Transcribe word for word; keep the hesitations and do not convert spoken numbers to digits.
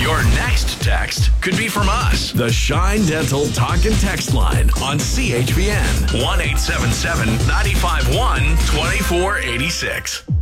Your next text could be from us. The Shine Dental Talk and Text Line on C H P N. one eight seven seven, nine five one, two four eight six.